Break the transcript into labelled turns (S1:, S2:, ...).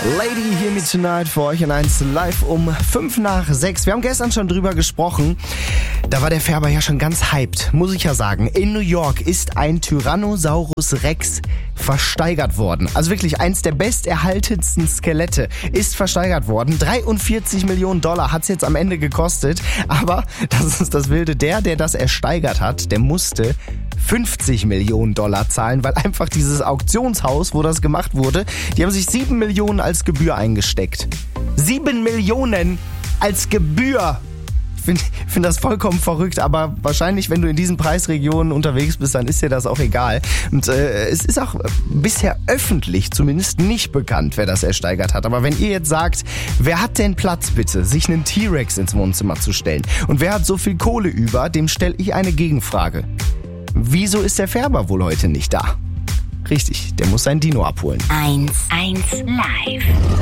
S1: Lady Hear Me Tonight für euch in 1 live um 5:05. Wir haben gestern schon drüber gesprochen. Da war der Färber ja schon ganz hyped, muss ich ja sagen. In New York ist ein Tyrannosaurus Rex versteigert worden. Also wirklich eins der besterhaltensten Skelette ist versteigert worden. 43 Millionen Dollar hat es jetzt am Ende gekostet. Aber das ist das Wilde, der das ersteigert hat, der musste 50 Millionen Dollar zahlen, weil einfach dieses Auktionshaus, wo das gemacht wurde, die haben sich 7 Millionen als Gebühr eingesteckt. 7 Millionen als Gebühr! Ich finde das vollkommen verrückt, aber wahrscheinlich, wenn du in diesen Preisregionen unterwegs bist, dann ist dir das auch egal. Und es ist auch bisher öffentlich zumindest nicht bekannt, wer das ersteigert hat. Aber wenn ihr jetzt sagt, wer hat denn Platz bitte, sich einen T-Rex ins Wohnzimmer zu stellen? Und wer hat so viel Kohle über, dem stelle ich eine Gegenfrage. Wieso ist der Färber wohl heute nicht da? Richtig, der muss sein Dino abholen.
S2: 1 live.